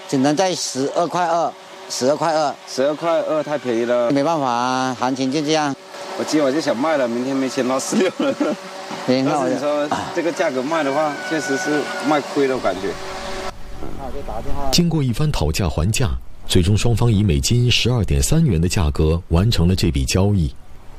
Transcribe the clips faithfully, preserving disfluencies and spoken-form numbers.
只能在十二块二，十二块二， 十二块二太便宜了， 没办法啊，行情就这样。 我今晚就想卖了，明天没钱拿私有了。 但是你说这个价格卖的话，确实是卖亏了，我感觉。 经过一番讨价还价，最终双方以每斤十二点三元的价格完成了这笔交易。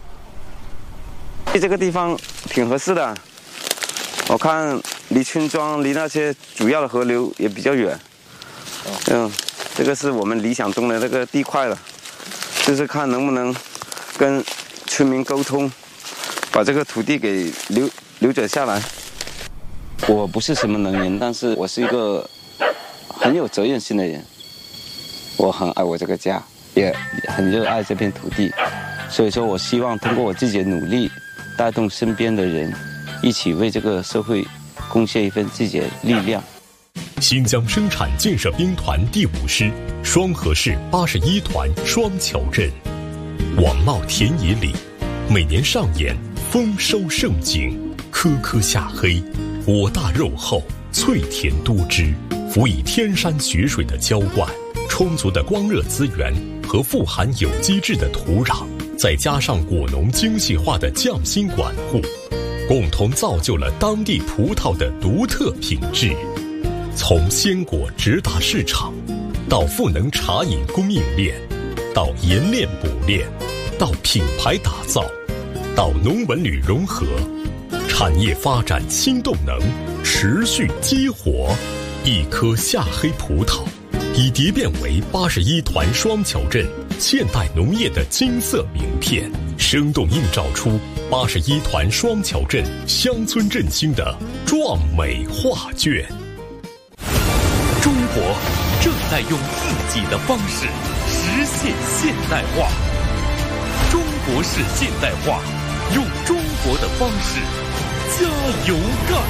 这个地方挺合适的，我看离村庄、离那些主要的河流也比较远。嗯，这个是我们理想中的那个地块了，就是看能不能跟村民沟通，把这个土地给留留着下来。我不是什么能人，但是我是一个很有责任心的人。我很爱我这个家，也很热爱这片土地，所以说我希望通过我自己的努力，带动身边的人，一起为这个社会贡献一份自己的力量。 新疆生产建设兵团第五师双河市八十一团双桥镇，广袤田野里，每年上演丰收盛景，颗颗夏黑，果大肉厚，脆甜多汁，辅以天山雪水的浇灌，充足的光热资源和富含有机质的土壤，再加上果农精细化的匠心管护，共同造就了当地葡萄的独特品质。从鲜果直达市场，到赋能茶饮供应链，到冶炼补炼，到品牌打造，到农文旅融合，产业发展新动能持续激活。一颗夏黑葡萄已蝶变为八十一团双桥镇现代农业的金色名片，生动映照出八十一团双桥镇乡村振兴的壮美画卷。 中国正在用自己的方式实现现代化，中国式现代化，用中国的方式加油干。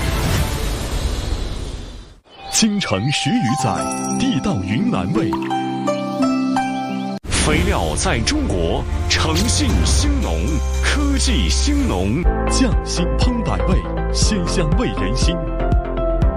京城十余载，地道云南味。肥料在中国，诚信兴农，科技兴农，匠心烹百味，鲜香味人心。